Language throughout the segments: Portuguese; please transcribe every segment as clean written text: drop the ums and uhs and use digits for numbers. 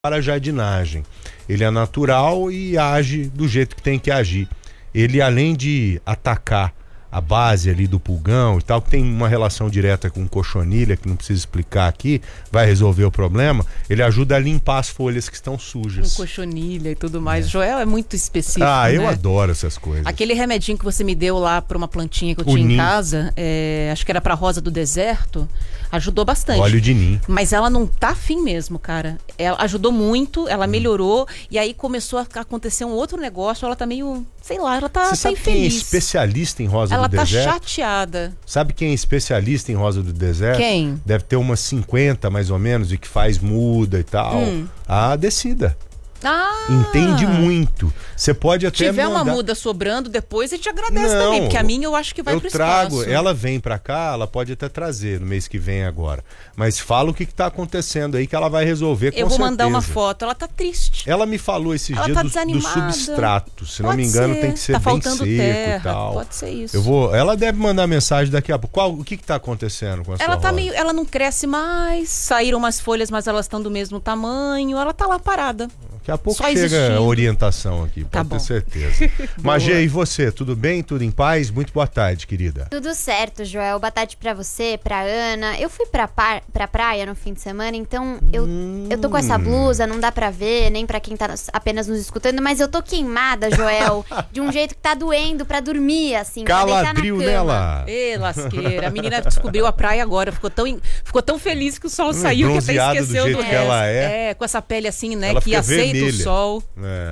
para a jardinagem. Ele é natural e age do jeito que tem que agir. Ele, além de atacar a base ali do pulgão e tal, que tem uma relação direta com cochonilha, que não precisa explicar aqui, vai resolver o problema, ele ajuda a limpar as folhas que estão sujas. Com cochonilha e tudo mais. Joel é muito específico, eu né? adoro essas coisas. Aquele remedinho que você me deu lá para uma plantinha que eu tinha em casa, acho que era pra rosa do deserto, ajudou bastante. Óleo de nim. Mas ela não tá afim mesmo, cara. Ela ajudou muito, ela melhorou, e aí começou a acontecer um outro negócio, ela tá meio, sei lá, ela tá, Você sabe infeliz. quem é especialista em rosa do Ela tá deserto? chateada. Sabe quem é especialista em rosa do deserto? Quem? Deve ter umas 50 mais ou menos, e que faz muda e tal. A Decida. Entende muito. Você pode até tiver mandar... uma muda sobrando depois, a gente agradece também, porque a minha eu acho que vai pro espaço. Ela vem pra cá, ela pode até trazer no mês que vem agora. Mas fala o que tá acontecendo aí que ela vai resolver com certeza. Eu vou mandar uma foto, ela tá triste. Ela me falou esses dias do substrato, se não me engano tem que ser bem seco e tal. Pode ser isso. Ela deve mandar mensagem daqui a pouco. O que tá acontecendo com a sua rosa? Ela não cresce mais, saíram umas folhas, mas elas estão do mesmo tamanho, ela tá lá parada. Daqui a pouco chega a orientação aqui, pode ter certeza. Magê, e você? Tudo bem? Tudo em paz? Muito boa tarde, querida. Tudo certo, Joel. Boa tarde pra você, pra Ana. Eu fui pra praia no fim de semana, então eu tô com essa blusa, não dá pra ver, nem pra quem tá apenas nos escutando, mas eu tô queimada, Joel, de um jeito que tá doendo pra dormir, assim, caladril nela. Ê, lasqueira. A menina descobriu a praia agora, ficou tão feliz que o sol saiu que até esqueceu do jeito que ela é. Com essa pele assim, né, ela que aceita vermelha. o sol.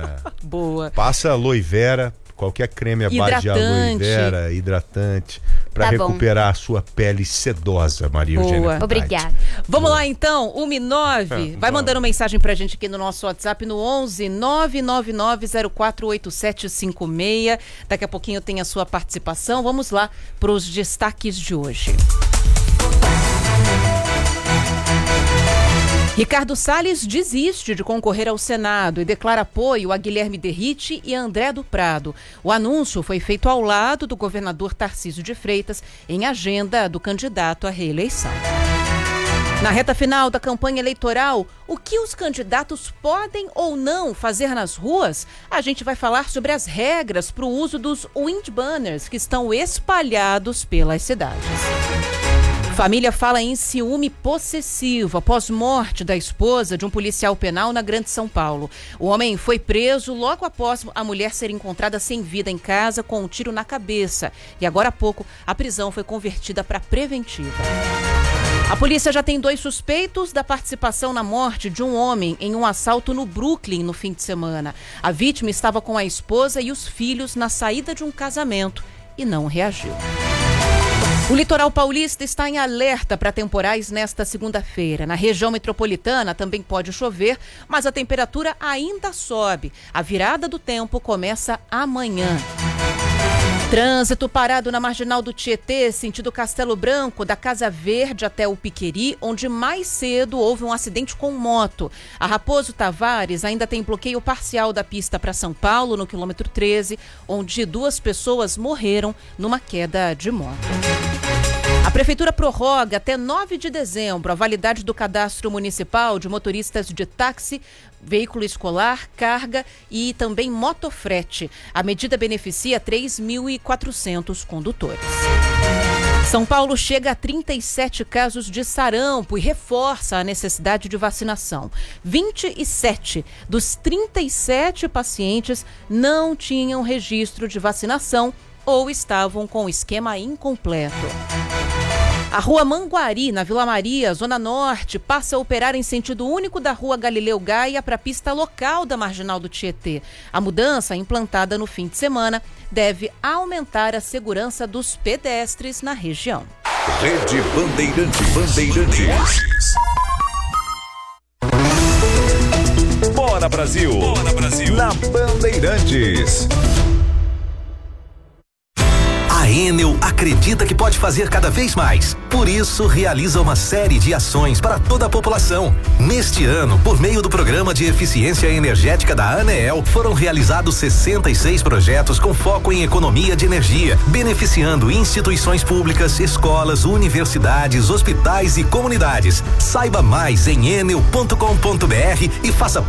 Boa. Passa aloe vera, qualquer creme à base de aloe vera, hidratante, pra recuperar a sua pele sedosa, Maria Eugênia. Obrigada. Vamos lá então, 119. Vai mandando mensagem pra gente aqui no nosso WhatsApp no 11 999048756. Daqui a pouquinho tem a sua participação. Vamos lá pros destaques de hoje. Ricardo Salles desiste de concorrer ao Senado e declara apoio a Guilherme Derrite e a André do Prado. O anúncio foi feito ao lado do governador Tarcísio de Freitas em agenda do candidato à reeleição. Na reta final da campanha eleitoral, o que os candidatos podem ou não fazer nas ruas? A gente vai falar sobre as regras para o uso dos wind banners que estão espalhados pelas cidades. Família fala em ciúme possessivo após morte da esposa de um policial penal na Grande São Paulo. O homem foi preso logo após a mulher ser encontrada sem vida em casa com um tiro na cabeça. E agora há pouco, a prisão foi convertida para preventiva. A polícia já tem 2 suspeitos da participação na morte de um homem em um assalto no Brooklyn no fim de semana. A vítima estava com a esposa e os filhos na saída de um casamento e não reagiu. O litoral paulista está em alerta para temporais nesta segunda-feira. Na região metropolitana também pode chover, mas a temperatura ainda sobe. A virada do tempo começa amanhã. Trânsito parado na marginal do Tietê, sentido Castelo Branco, da Casa Verde até o Piqueri, onde mais cedo houve um acidente com moto. A Raposo Tavares ainda tem bloqueio parcial da pista para São Paulo, no quilômetro 13, onde 2 pessoas morreram numa queda de moto. A Prefeitura prorroga até 9 de dezembro a validade do cadastro municipal de motoristas de táxi, veículo escolar, carga e também motofrete. A medida beneficia 3.400 condutores. São Paulo chega a 37 casos de sarampo e reforça a necessidade de vacinação. 27 dos 37 pacientes não tinham registro de vacinação ou estavam com o esquema incompleto. A Rua Manguari, na Vila Maria, Zona Norte, passa a operar em sentido único da Rua Galileu Gaia para a pista local da Marginal do Tietê. A mudança, implantada no fim de semana, deve aumentar a segurança dos pedestres na região. Rede Bandeirantes. Bora Brasil! Bora Brasil! Na Bandeirantes. A Enel acabou acredita que pode fazer cada vez mais. Por isso, realiza uma série de ações para toda a população. Neste ano, por meio do Programa de Eficiência Energética da ANEEL, foram realizados 66 projetos com foco em economia de energia, beneficiando instituições públicas, escolas, universidades, hospitais e comunidades. Saiba mais em enel.com.br e faça